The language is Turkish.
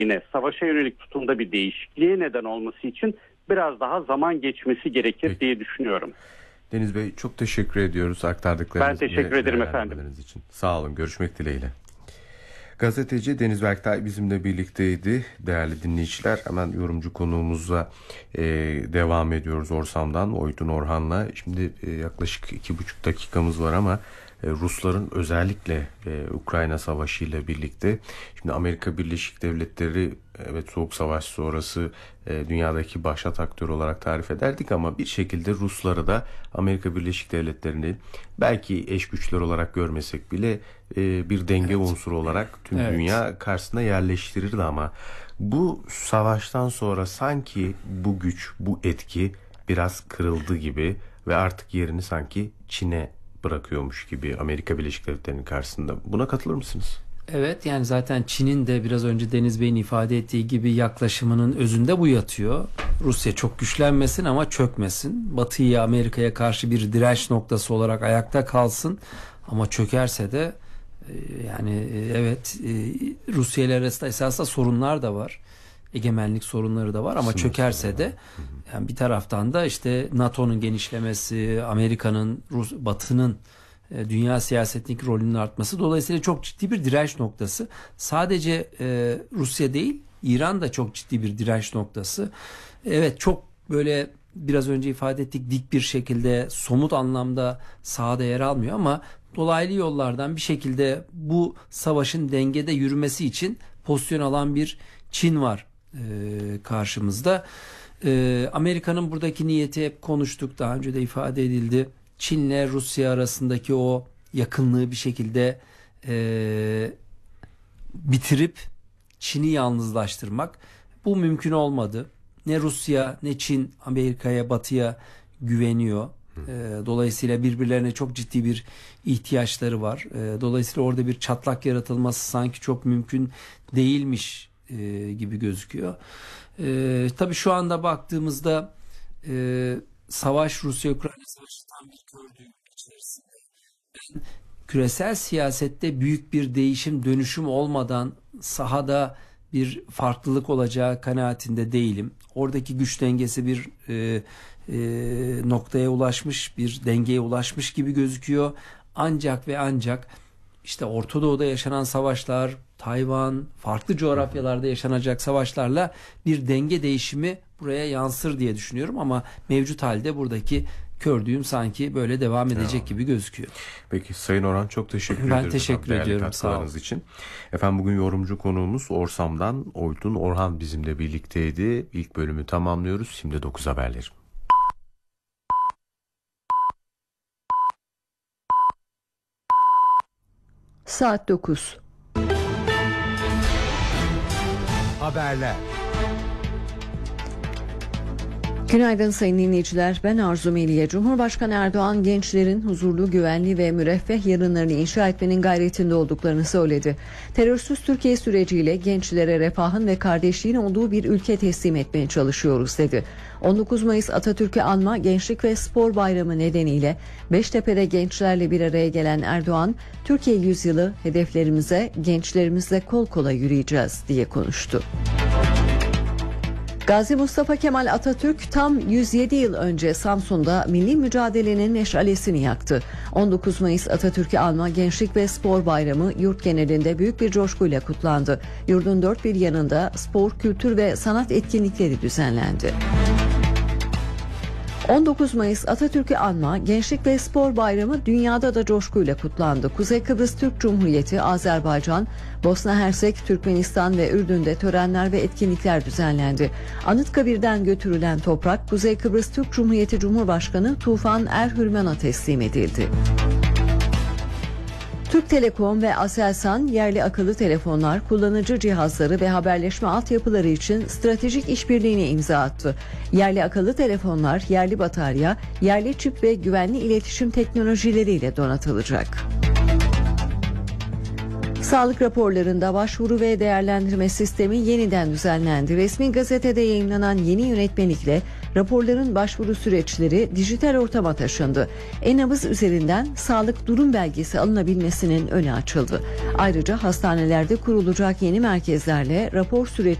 yine savaşa yönelik tutumda bir değişikliğe neden olması için biraz daha zaman geçmesi gerekir diye düşünüyorum. Deniz Bey, çok teşekkür ediyoruz aktardıklarınız Ben teşekkür ederim efendim. için. Sağ olun, görüşmek dileğiyle. Gazeteci Deniz Berktay bizimle birlikteydi. Değerli dinleyiciler, hemen yorumcu konuğumuzla devam ediyoruz Orsam'dan Oytun Orhan'la. Şimdi yaklaşık 2,5 dakikamız var ama Rusların özellikle Ukrayna Savaşı ile birlikte, şimdi Amerika Birleşik Devletleri, evet, Soğuk Savaş sonrası dünyadaki başat aktörü olarak tarif ederdik ama bir şekilde Rusları da Amerika Birleşik Devletleri'ni belki eş güçler olarak görmesek bile bir denge unsuru olarak tüm dünya karşısına yerleştirirdi ama bu savaştan sonra sanki bu güç, bu etki biraz kırıldı gibi ve artık yerini sanki Çin'e bırakıyormuş gibi Amerika Birleşik Devletleri'nin karşısında. Buna katılır mısınız? Evet, yani zaten Çin'in de biraz önce Deniz Bey'in ifade ettiği gibi yaklaşımının özünde bu yatıyor. Rusya çok güçlenmesin ama çökmesin. Batı'ya, Amerika'ya karşı bir direnç noktası olarak ayakta kalsın ama çökerse de Rusya ile arasında esasında sorunlar da var. Egemenlik sorunları da var ama çökerse de yani bir taraftan da işte NATO'nun genişlemesi, Amerika'nın, Batı'nın dünya siyasetindeki rolünün artması, dolayısıyla çok ciddi bir direnç noktası. Sadece Rusya değil, İran da çok ciddi bir direnç noktası. Evet, çok böyle biraz önce ifade ettik, dik bir şekilde somut anlamda sahada yer almıyor ama dolaylı yollardan bir şekilde bu savaşın dengede yürümesi için pozisyon alan bir Çin var karşımızda. Amerika'nın buradaki niyeti hep konuştuk, daha önce de ifade edildi. Çin'le Rusya arasındaki o yakınlığı bir şekilde bitirip Çin'i yalnızlaştırmak. Bu mümkün olmadı. Ne Rusya ne Çin Amerika'ya, Batı'ya güveniyor. Dolayısıyla birbirlerine çok ciddi bir ihtiyaçları var. Dolayısıyla orada bir çatlak yaratılması sanki çok mümkün değilmiş gibi gözüküyor. Tabii şu anda baktığımızda savaş, Rusya-Ukrayna savaşı tam bir gördüğüm içerisinde. Ben küresel siyasette büyük bir değişim, dönüşüm olmadan sahada bir farklılık olacağı kanaatinde değilim. Oradaki güç dengesi bir noktaya ulaşmış, bir dengeye ulaşmış gibi gözüküyor. Ancak ve ancak işte Orta Doğu'da yaşanan savaşlar, Tayvan, farklı coğrafyalarda yaşanacak savaşlarla bir denge değişimi buraya yansır diye düşünüyorum ama mevcut halde buradaki gördüğüm sanki böyle devam edecek gibi gözüküyor. Peki Sayın Orhan, çok teşekkür ederim. Ben teşekkür ediyorum. Sağ olun. Için. Efendim, bugün yorumcu konuğumuz Orsam'dan Oytun Orhan bizimle birlikteydi. İlk bölümü tamamlıyoruz. Şimdi 9 haberleri. Saat 9. Haberler. Günaydın sayın dinleyiciler. Ben Arzu Meliye. Cumhurbaşkanı Erdoğan gençlerin huzurlu, güvenli ve müreffeh yarınlarını inşa etmenin gayretinde olduklarını söyledi. Terörsüz Türkiye süreciyle gençlere refahın ve kardeşliğin olduğu bir ülke teslim etmeye çalışıyoruz dedi. 19 Mayıs Atatürk'ü anma Gençlik ve Spor Bayramı nedeniyle Beştepe'de gençlerle bir araya gelen Erdoğan, Türkiye yüzyılı hedeflerimize gençlerimizle kol kola yürüyeceğiz diye konuştu. Gazi Mustafa Kemal Atatürk tam 107 yıl önce Samsun'da milli mücadelenin meşalesini yaktı. 19 Mayıs Atatürk'ü anma Gençlik ve Spor Bayramı yurt genelinde büyük bir coşkuyla kutlandı. Yurdun dört bir yanında spor, kültür ve sanat etkinlikleri düzenlendi. 19 Mayıs Atatürk'ü anma Gençlik ve Spor Bayramı dünyada da coşkuyla kutlandı. Kuzey Kıbrıs Türk Cumhuriyeti, Azerbaycan, Bosna Hersek, Türkmenistan ve Ürdün'de törenler ve etkinlikler düzenlendi. Anıtkabir'den götürülen toprak Kuzey Kıbrıs Türk Cumhuriyeti Cumhurbaşkanı Tufan Erhürman'a teslim edildi. Türk Telekom ve Aselsan yerli akıllı telefonlar, kullanıcı cihazları ve haberleşme altyapıları için stratejik işbirliğine imza attı. Yerli akıllı telefonlar, yerli batarya, yerli çip ve güvenli iletişim teknolojileriyle donatılacak. Sağlık raporlarında başvuru ve değerlendirme sistemi yeniden düzenlendi. Resmi gazetede yayımlanan yeni yönetmelikle Raporların başvuru süreçleri dijital ortama taşındı. E-nabız üzerinden sağlık durum belgesi alınabilmesinin önü açıldı. Ayrıca hastanelerde kurulacak yeni merkezlerle rapor süreç